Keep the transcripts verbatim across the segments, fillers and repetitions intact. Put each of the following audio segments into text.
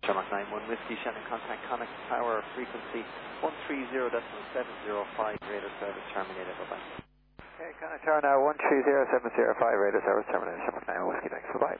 Shamrock nine one Whiskey, Shannon contact Connect Tower, frequency one three zero point seven zero five, radar service terminated, bye-bye. Okay, Connect Tower now one three zero point seven zero five, radar service terminated, Shamrock nine one Whiskey, thanks, bye-bye.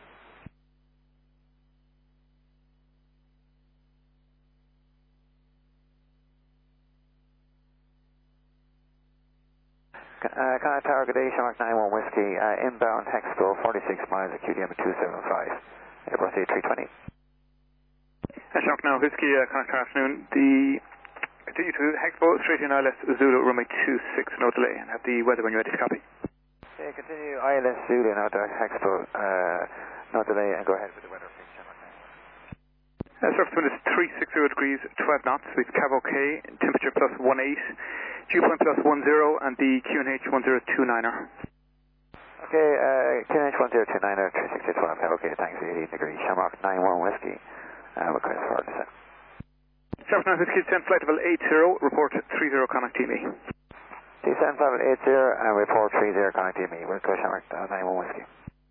Uh, Connect Tower, good day, Shamrock nine one Whiskey, uh, inbound Hexago, forty-six miles at Q D M two seven five, Airbus A three twenty. Uh, Shamrock now Whiskey, uh, Connect Tower afternoon, the continue to Hexago, straight in I L S Zulu, runway two six, no delay, and have the weather when you're ready to copy. Okay, continue I L S Zulu, now to Hexago, uh, no delay, and go ahead with the weather, please, Shamrock nine one. Uh, surface wind is three sixty degrees, twelve knots, with Cav OK, temperature plus one eight, dew point plus one zero, and the Q N H one zero two niner. Okay, uh, Q N H one zero two niner, three sixty twelve, okay, thanks, eighteen degrees, Shamrock nine one Whiskey, uh, request for descent. Shamrock nine Whiskey, descent flight level eight zero, report three zero, connect to me. Descent level eight zero, and report three zero, connect to me, we'll go Shamrock uh, nine one Whiskey.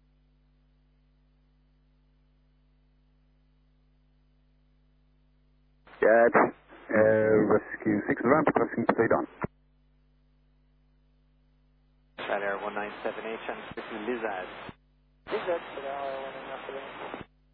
Jet, uh, rescue six ramp, crossing to on. Air one nine seven H and Whiskey Lizard. Lizard, for the hour one in afternoon.